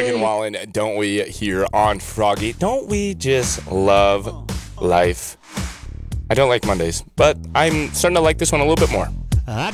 Megan Wallen, don't we, here on Froggy? Don't we just love life? I don't like Mondays, but I'm starting to like this one a little bit more.